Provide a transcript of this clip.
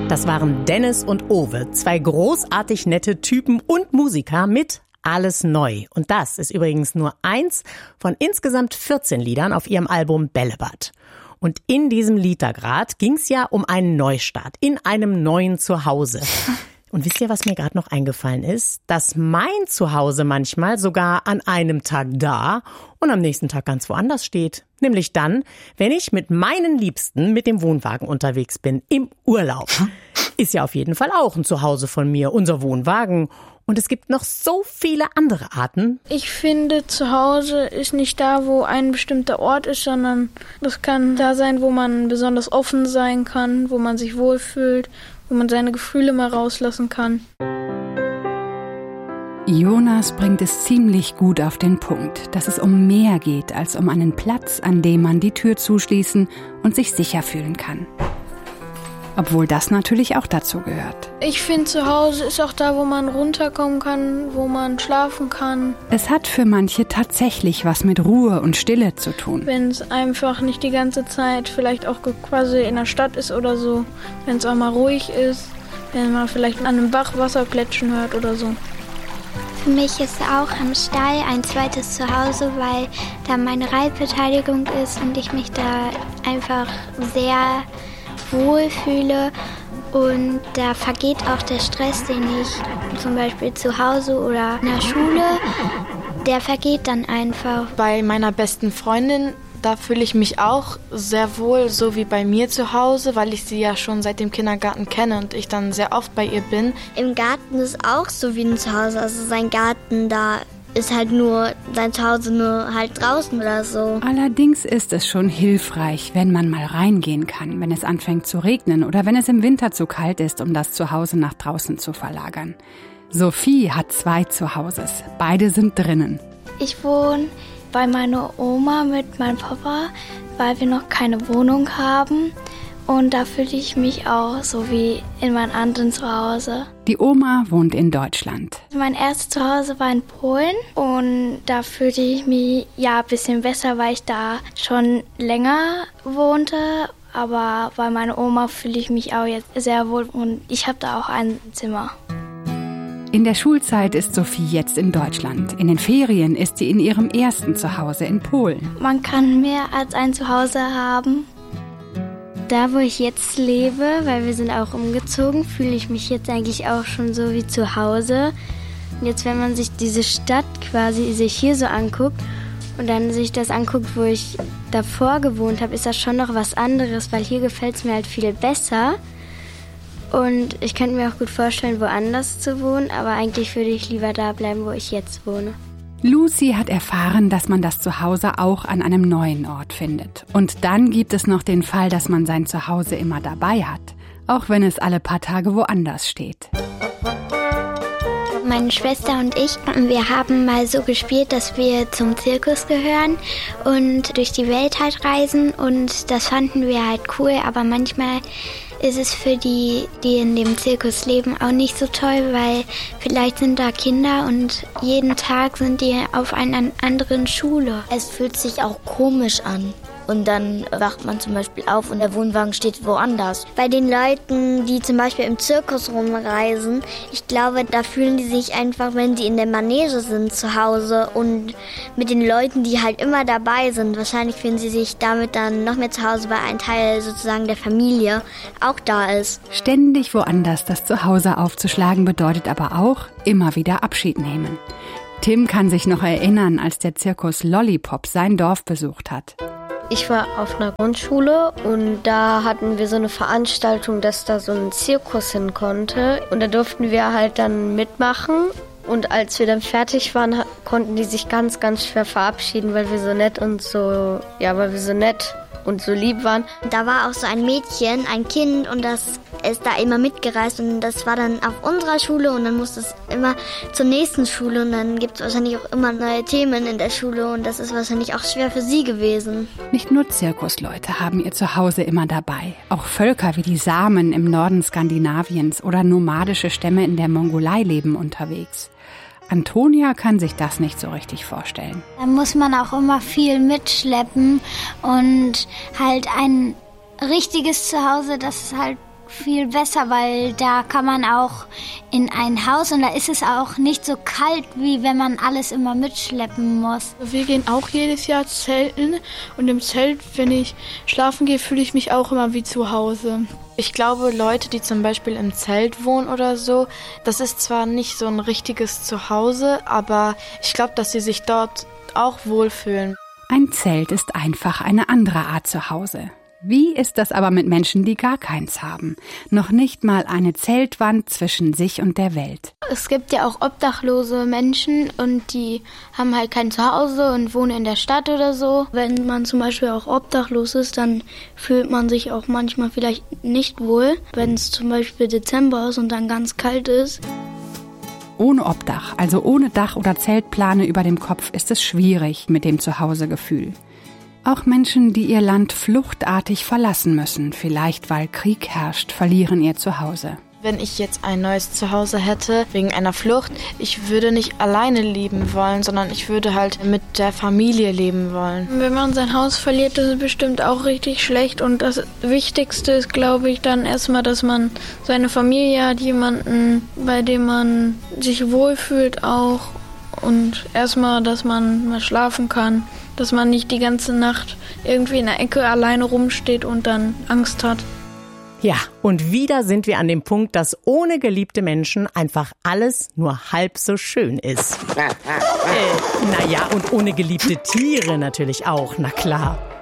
Das waren Dennis und Owe, zwei großartig nette Typen und Musiker mit Alles neu. Und das ist übrigens nur eins von insgesamt 14 Liedern auf ihrem Album Bällebad. Und in diesem Lied da grad ging's ja um einen Neustart in einem neuen Zuhause. Und wisst ihr, was mir gerade noch eingefallen ist? Dass mein Zuhause manchmal sogar an einem Tag da und am nächsten Tag ganz woanders steht. Nämlich dann, wenn ich mit meinen Liebsten mit dem Wohnwagen unterwegs bin, im Urlaub. Ist ja auf jeden Fall auch ein Zuhause von mir, unser Wohnwagen. Und es gibt noch so viele andere Arten. Ich finde, Zuhause ist nicht da, wo ein bestimmter Ort ist, sondern das kann da sein, wo man besonders offen sein kann, wo man sich wohlfühlt, wo man seine Gefühle mal rauslassen kann. Jonas bringt es ziemlich gut auf den Punkt, dass es um mehr geht als um einen Platz, an dem man die Tür zuschließen und sich sicher fühlen kann. Obwohl das natürlich auch dazu gehört. Ich finde, zu Hause ist auch da, wo man runterkommen kann, wo man schlafen kann. Es hat für manche tatsächlich was mit Ruhe und Stille zu tun. Wenn es einfach nicht die ganze Zeit vielleicht auch quasi in der Stadt ist oder so. Wenn es auch mal ruhig ist, wenn man vielleicht an einem Bach Wasser plätschern hört oder so. Für mich ist auch am Stall ein zweites Zuhause, weil da meine Reitbeteiligung ist und ich mich da einfach sehr wohlfühle und da vergeht auch der Stress, den ich zum Beispiel zu Hause oder in der Schule, der vergeht dann einfach. Bei meiner besten Freundin, da fühle ich mich auch sehr wohl, so wie bei mir zu Hause, weil ich sie ja schon seit dem Kindergarten kenne und ich dann sehr oft bei ihr bin. Im Garten ist auch so wie ein Zuhause, also sein Garten da ist halt nur sein Zuhause nur halt draußen oder so. Allerdings ist es schon hilfreich, wenn man mal reingehen kann, wenn es anfängt zu regnen oder wenn es im Winter zu kalt ist, um das Zuhause nach draußen zu verlagern. Sophie hat 2 Zuhauses, beide sind drinnen. Ich wohne bei meiner Oma mit meinem Papa, weil wir noch keine Wohnung haben. Und da fühle ich mich auch so wie in meinem anderen Zuhause. Die Oma wohnt in Deutschland. Mein erstes Zuhause war in Polen und da fühlte ich mich ja ein bisschen besser, weil ich da schon länger wohnte. Aber bei meiner Oma fühle ich mich auch jetzt sehr wohl und ich habe da auch ein Zimmer. In der Schulzeit ist Sophie jetzt in Deutschland. In den Ferien ist sie in ihrem ersten Zuhause in Polen. Man kann mehr als ein Zuhause haben. Da, wo ich jetzt lebe, weil wir sind auch umgezogen, fühle ich mich jetzt eigentlich auch schon so wie zu Hause. Und jetzt, wenn man sich diese Stadt quasi sich hier so anguckt und dann sich das anguckt, wo ich davor gewohnt habe, ist das schon noch was anderes, weil hier gefällt es mir halt viel besser. Und ich könnte mir auch gut vorstellen, woanders zu wohnen, aber eigentlich würde ich lieber da bleiben, wo ich jetzt wohne. Lucy hat erfahren, dass man das Zuhause auch an einem neuen Ort findet. Und dann gibt es noch den Fall, dass man sein Zuhause immer dabei hat, auch wenn es alle paar Tage woanders steht. Meine Schwester und ich, wir haben mal so gespielt, dass wir zum Zirkus gehören und durch die Welt halt reisen und das fanden wir halt cool, aber manchmal ist es für die in dem Zirkus leben, auch nicht so toll, weil vielleicht sind da Kinder und jeden Tag sind die auf einer anderen Schule. Es fühlt sich auch komisch an. Und dann wacht man zum Beispiel auf und der Wohnwagen steht woanders. Bei den Leuten, die zum Beispiel im Zirkus rumreisen, ich glaube, da fühlen die sich einfach, wenn sie in der Manege sind, zu Hause. Und mit den Leuten, die halt immer dabei sind, wahrscheinlich fühlen sie sich damit dann noch mehr zu Hause, weil ein Teil sozusagen der Familie auch da ist. Ständig woanders das Zuhause aufzuschlagen bedeutet aber auch immer wieder Abschied nehmen. Tim kann sich noch erinnern, als der Zirkus Lollipop sein Dorf besucht hat. Ich war auf einer Grundschule und da hatten wir so eine Veranstaltung, dass da so ein Zirkus hin konnte. Und da durften wir halt dann mitmachen. Und als wir dann fertig waren, konnten die sich ganz, ganz schwer verabschieden, weil wir so nett und so lieb waren. Da war auch so ein Mädchen, ein Kind und das ist da immer mitgereist und das war dann auf unserer Schule und dann musste es immer zur nächsten Schule und dann gibt es wahrscheinlich auch immer neue Themen in der Schule und das ist wahrscheinlich auch schwer für sie gewesen. Nicht nur Zirkusleute haben ihr Zuhause immer dabei. Auch Völker wie die Samen im Norden Skandinaviens oder nomadische Stämme in der Mongolei leben unterwegs. Antonia kann sich das nicht so richtig vorstellen. Da muss man auch immer viel mitschleppen und halt ein richtiges Zuhause, das ist halt viel besser, weil da kann man auch in ein Haus und da ist es auch nicht so kalt, wie wenn man alles immer mitschleppen muss. Wir gehen auch jedes Jahr zelten und im Zelt, wenn ich schlafen gehe, fühle ich mich auch immer wie zu Hause. Ich glaube, Leute, die zum Beispiel im Zelt wohnen oder so, das ist zwar nicht so ein richtiges Zuhause, aber ich glaube, dass sie sich dort auch wohlfühlen. Ein Zelt ist einfach eine andere Art Zuhause. Wie ist das aber mit Menschen, die gar keins haben? Noch nicht mal eine Zeltwand zwischen sich und der Welt. Es gibt ja auch obdachlose Menschen und die haben halt kein Zuhause und wohnen in der Stadt oder so. Wenn man zum Beispiel auch obdachlos ist, dann fühlt man sich auch manchmal vielleicht nicht wohl, wenn es zum Beispiel Dezember ist und dann ganz kalt ist. Ohne Obdach, also ohne Dach oder Zeltplane über dem Kopf, ist es schwierig mit dem Zuhausegefühl. Auch Menschen, die ihr Land fluchtartig verlassen müssen, vielleicht weil Krieg herrscht, verlieren ihr Zuhause. Wenn ich jetzt ein neues Zuhause hätte, wegen einer Flucht, ich würde nicht alleine leben wollen, sondern ich würde halt mit der Familie leben wollen. Wenn man sein Haus verliert, ist es bestimmt auch richtig schlecht. Und das Wichtigste ist, glaube ich, dann erstmal, dass man seine Familie hat, jemanden, bei dem man sich wohlfühlt auch. Und erstmal, dass man mal schlafen kann, dass man nicht die ganze Nacht irgendwie in der Ecke alleine rumsteht und dann Angst hat. Ja, und wieder sind wir an dem Punkt, dass ohne geliebte Menschen einfach alles nur halb so schön ist. Naja, und ohne geliebte Tiere natürlich auch, na klar.